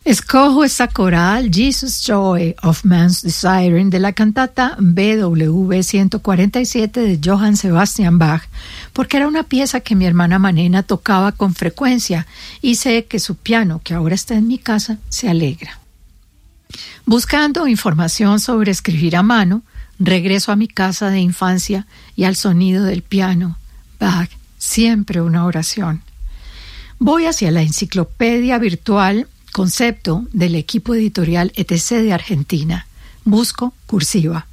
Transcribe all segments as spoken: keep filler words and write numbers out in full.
Escojo esta coral Jesus Joy of Man's Desiring de la cantata B W ciento cuarenta y siete de Johann Sebastian Bach, porque era una pieza que mi hermana Manena tocaba con frecuencia y sé que su piano, que ahora está en mi casa, se alegra. Buscando información sobre escribir a mano, regreso a mi casa de infancia y al sonido del piano. Bach, siempre una oración. Voy hacia la enciclopedia virtual Concepto del equipo editorial etcétera de Argentina. Busco cursiva.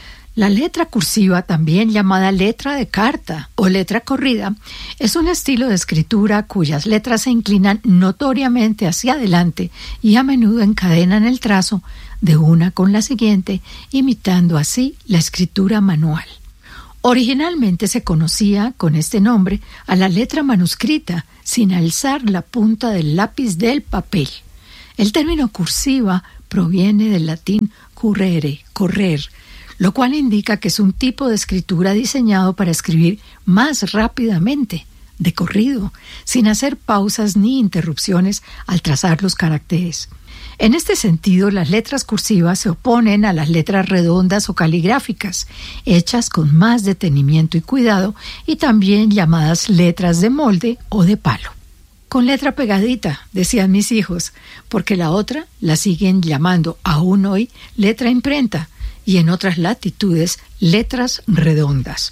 La letra cursiva, también llamada letra de carta o letra corrida, es un estilo de escritura cuyas letras se inclinan notoriamente hacia adelante y a menudo encadenan el trazo de una con la siguiente, imitando así la escritura manual. Originalmente se conocía con este nombre a la letra manuscrita sin alzar la punta del lápiz del papel. El término cursiva proviene del latín currere, correr, lo cual indica que es un tipo de escritura diseñado para escribir más rápidamente, de corrido, sin hacer pausas ni interrupciones al trazar los caracteres. En este sentido, las letras cursivas se oponen a las letras redondas o caligráficas, hechas con más detenimiento y cuidado, y también llamadas letras de molde o de palo. Con letra pegadita, decían mis hijos, porque la otra la siguen llamando aún hoy letra imprenta y en otras latitudes letras redondas.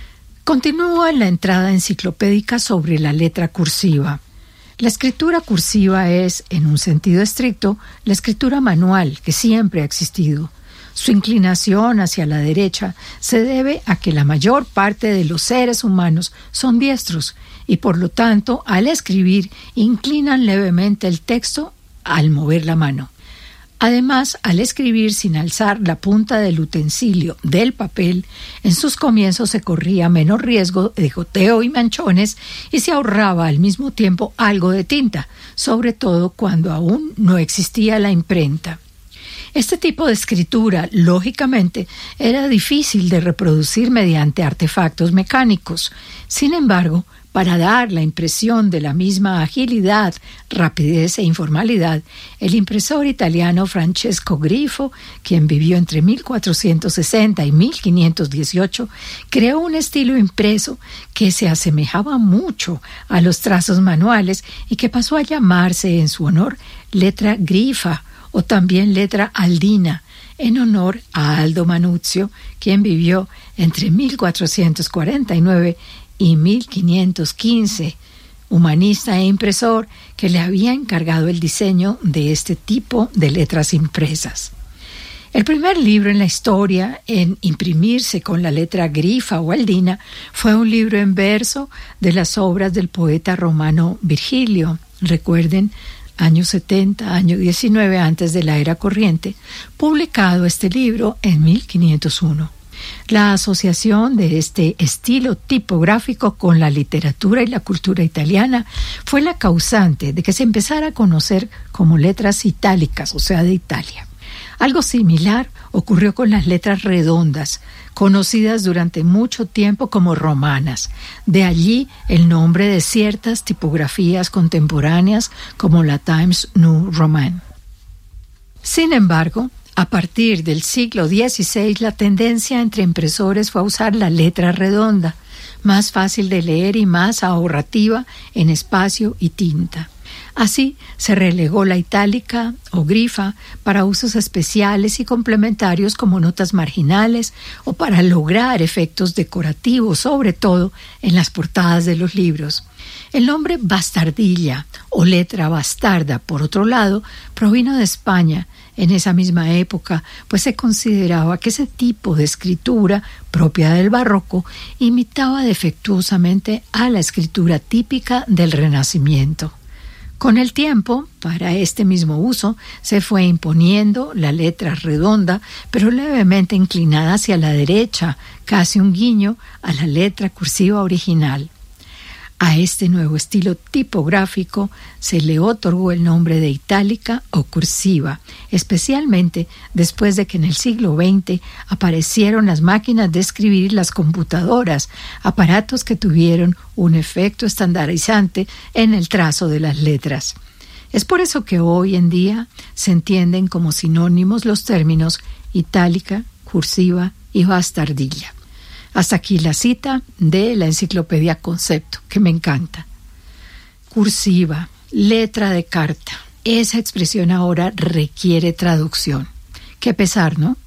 Continúa en la entrada enciclopédica sobre la letra cursiva. La escritura cursiva es, en un sentido estricto, la escritura manual que siempre ha existido. Su inclinación hacia la derecha se debe a que la mayor parte de los seres humanos son diestros y por lo tanto al escribir inclinan levemente el texto al mover la mano. Además, al escribir sin alzar la punta del utensilio del papel, en sus comienzos se corría menos riesgo de goteo y manchones y se ahorraba al mismo tiempo algo de tinta, sobre todo cuando aún no existía la imprenta. Este tipo de escritura, lógicamente, era difícil de reproducir mediante artefactos mecánicos. Sin embargo, para dar la impresión de la misma agilidad, rapidez e informalidad, el impresor italiano Francesco Grifo, quien vivió entre mil cuatrocientos sesenta y mil quinientos dieciocho, creó un estilo impreso que se asemejaba mucho a los trazos manuales y que pasó a llamarse en su honor letra grifa, o también letra aldina, en honor a Aldo Manuzio, quien vivió entre mil cuatrocientos cuarenta y nueve y mil quinientos quince, humanista e impresor que le había encargado el diseño de este tipo de letras impresas. El primer libro en la historia en imprimirse con la letra grifa o aldina fue un libro en verso de las obras del poeta romano Virgilio. Recuerden, año setenta, año diecinueve antes de la era corriente, publicado este libro en mil quinientos uno. La asociación de este estilo tipográfico con la literatura y la cultura italiana fue la causante de que se empezara a conocer como letras itálicas, o sea, de Italia. Algo similar ocurrió con las letras redondas, conocidas durante mucho tiempo como romanas. De allí el nombre de ciertas tipografías contemporáneas como la Times New Roman. Sin embargo, a partir del siglo dieciséis, la tendencia entre impresores fue a usar la letra redonda, más fácil de leer y más ahorrativa en espacio y tinta. Así se relegó la itálica o grifa para usos especiales y complementarios como notas marginales o para lograr efectos decorativos, sobre todo en las portadas de los libros. El nombre bastardilla o letra bastarda, por otro lado, provino de España en esa misma época, pues se consideraba que ese tipo de escritura, propia del barroco, imitaba defectuosamente a la escritura típica del Renacimiento. Con el tiempo, para este mismo uso, se fue imponiendo la letra redonda, pero levemente inclinada hacia la derecha, casi un guiño a la letra cursiva original. A este nuevo estilo tipográfico se le otorgó el nombre de itálica o cursiva, especialmente después de que en el siglo veinte aparecieron las máquinas de escribir y las computadoras, aparatos que tuvieron un efecto estandarizante en el trazo de las letras. Es por eso que hoy en día se entienden como sinónimos los términos itálica, cursiva y bastardilla. Hasta aquí la cita de la enciclopedia Concepto, que me encanta. Cursiva, letra de carta. Esa expresión ahora requiere traducción. Qué pesar, ¿no?